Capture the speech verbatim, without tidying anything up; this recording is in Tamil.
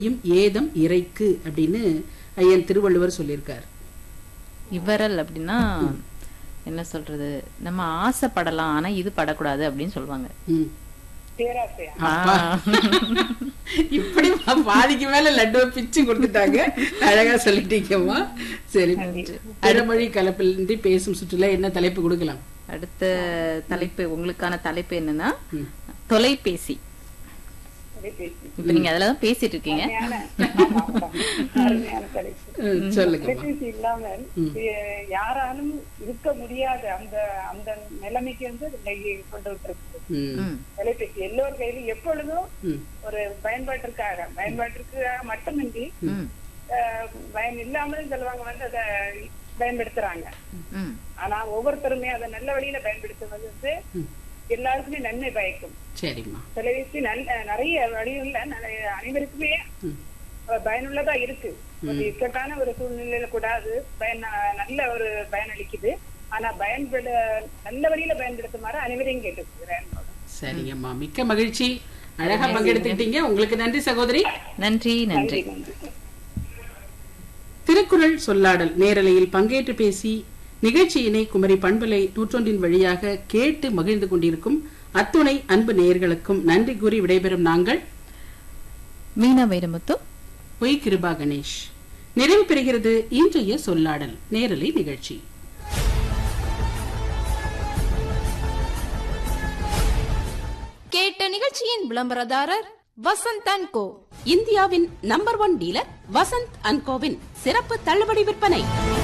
ஏதம் இறைக்கு அப்படின்னு ஐயன் திருவள்ளுவர் சொல்லியிருக்கார். இவரல் அப்படின்னா என்ன சொல்றது, நம்ம ஆசைப்படலாம் ஆனா இது படக்கூடாது அப்படின்னு சொல்லுவாங்க. இப்படி பாதிக்கு மேல லட்டுவை பிச்சு கொடுத்துட்டாங்க. அழகா சொல்லிட்டீங்கம்மா. சரி, பிறமொழி கலப்பின்றி பேசும் சுற்றுலா என்ன தலைப்பு கொடுக்கலாம்? அடுத்த தலைப்பு உங்களுக்கான தலைப்பு என்னன்னா தொலைபேசி. இப்ப நீங்க அதுலதான் பேசிட்டு இருக்கீங்க. சொல்லுங்க. இல்லாமல் யாராலும் இருக்க முடியாது அந்த அந்த நிலைமைக்கு வந்து கொண்டு விட்டுருக்கு தொலைபேசி. எல்லோர் கையிலும் எப்பொழுதும் ஒரு பயன்பாட்டிற்காக பயன்பாட்டிற்காக மட்டுமின்றி பயன் இல்லாமல் சொல்லுவாங்க வந்து அதை பயன்படுத்துறாங்க. ஆனா ஒவ்வொருத்தருமே அதை நல்ல வழியில பயன்படுத்துவது வந்து எல்லாருக்குமே நன்மை பயக்கும். சரிம்மா. தொலைபேசி நல்ல நிறைய வழியுள்ள அனைவருக்குமே பயனுள்ளதா இருக்கு. ஒரு இக்கட்டான ஒரு சூழ்நிலையில கூட அது பயன் நல்ல ஒரு பயனளிக்குது. ஆனா பயன்பட நல்ல வழியில பயன்படுத்துமாறு அனைவரையும் கேட்டுக்கிறேன். சரிங்கம்மா, மிக்க மகிழ்ச்சி. அழகா பங்கெடுத்துக்கிட்டீங்க. உங்களுக்கு நன்றி சகோதரி. நன்றி நன்றி. திருக்குறள் சொல்லாடல் நேரலையில் பங்கேற்று பேசி நிகழ்ச்சியினை குமரி பண்பலை நூற்றொன்றின் வழியாக கேட்டு மகிழ்ந்து கொண்டிருக்கும் அத்துணை அன்பு நேயர்களுக்கும் நன்றி கூறி விடைபெறும் நாங்கள் மீனா வைரமுத்து, பொய் கிருபா கணேஷ். நிறைவு பெறுகிறது இன்றைய சொல்லாடல் நேரலை நிகழ்ச்சி. கேட்ட நிகழ்ச்சியின் விளம்பரதாரர் வசந்த் அண்ட் கோ, இந்தியாவின் number one dealer Vasanth and CoWIN சிறப்பு தள்ளுபடி விற்பனை.